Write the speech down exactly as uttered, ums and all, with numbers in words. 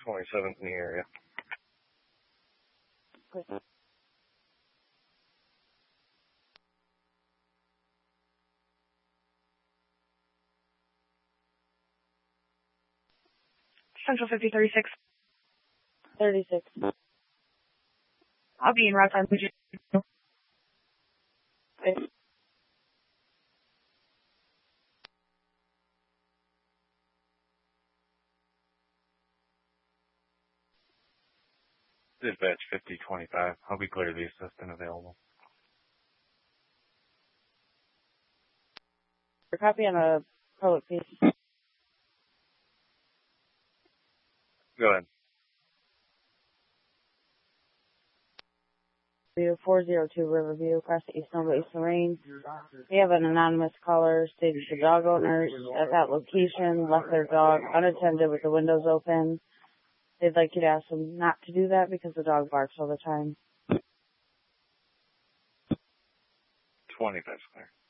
twenty-seventh in the area. Central fifty thirty-six. thirty-six. I'll be in route time. Okay. Dispatch fifty twenty-five. I'll be clear to the assistant available. Copy on a public piece. Go ahead. View four zero two Riverview, across the East Nova East Lorraine. We have an anonymous caller stated the dog owners at that location left their dog unattended with the windows open. They'd like you to ask them not to do that because the dog barks all the time. twenty, that's clear.